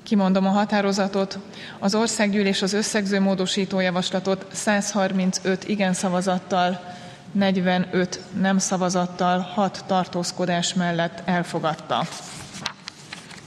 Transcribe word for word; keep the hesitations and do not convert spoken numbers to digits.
Kimondom a határozatot. Az országgyűlés az összegző módosító javaslatot száz harmincöt igen szavazattal, negyvenöt nem szavazattal, hat tartózkodás mellett elfogadta.